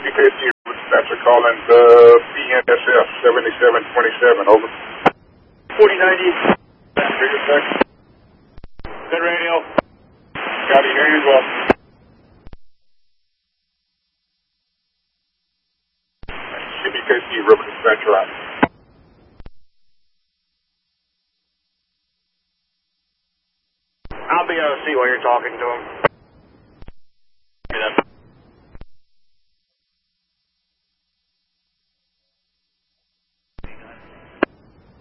CBKC dispatcher calling the PNSF 7727, over. 4090. Figure sec. Good radio. Copy, hear you as well. CBKC River dispatcher out. I'll be OC while you're talking to him.